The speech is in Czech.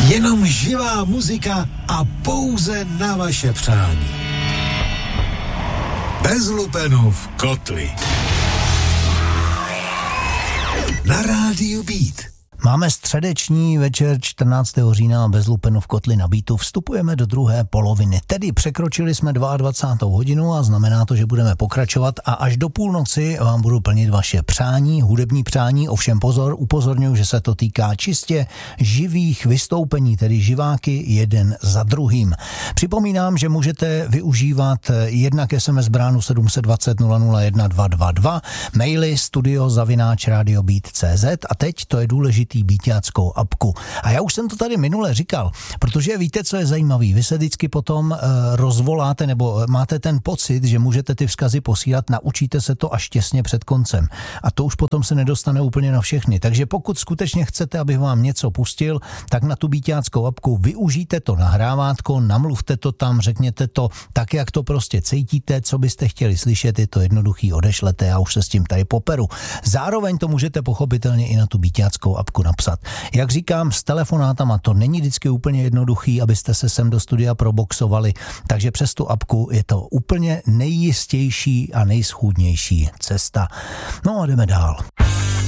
Jenom živá muzika a pouze na vaše přání. Bez lupenů v kotli. Na rádiu Beat. Máme středeční večer 14. října bez lupenu v kotli na Beatu. Vstupujeme do druhé poloviny. Tedy překročili jsme 22. hodinu a znamená to, že budeme pokračovat a až do půlnoci vám budu plnit vaše přání, hudební přání. Ovšem pozor, upozorňuji, že se to týká čistě živých vystoupení, tedy živáky jeden za druhým. Připomínám, že můžete využívat jednak SMS bránu 720 001 222, maily studio@radiobeat.cz a teď to je důležité beatáckou apku. A já už jsem to tady minule říkal, protože víte, co je zajímavý. Vy se vždycky potom rozvoláte nebo máte ten pocit, že můžete ty vzkazy posílat, naučíte se to až těsně před koncem. A to už potom se nedostane úplně na všechny. Takže pokud skutečně chcete, abych vám něco pustil, tak na tu beatáckou apku využijte to nahrávátko, namluvte to tam, řekněte to tak, jak to prostě cítíte, co byste chtěli slyšet, je to jednoduchý, odešlete, já už se s tím tady poperu. Zároveň to můžete pochopitelně i na tu beatáckou apku napsat. Jak říkám, s telefonátama to není vždycky úplně jednoduchý, abyste se sem do studia proboxovali, takže přes tu apku je to úplně nejjistější a nejschůdnější cesta. No a jdeme dál.